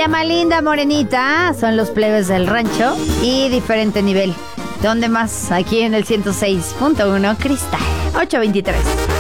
llama Linda Morenita, son los plebes del rancho y diferente nivel. ¿Dónde más? Aquí en el 106.1 Cristal. 823.